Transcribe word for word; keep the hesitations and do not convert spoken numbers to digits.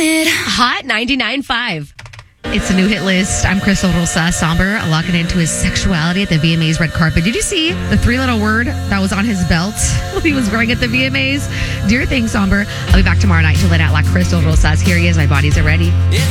it. Hot ninety-nine point five. It's a new hit list. I'm Crystal Rosa. Somber locking into his sexuality at the V M As red carpet. Did you see the three-letter word that was on his belt when he was wearing at the V M As? Do your thing, Somber. I'll be back tomorrow night to let out like Crystal Rosa's. Here he is. My bodies are ready. If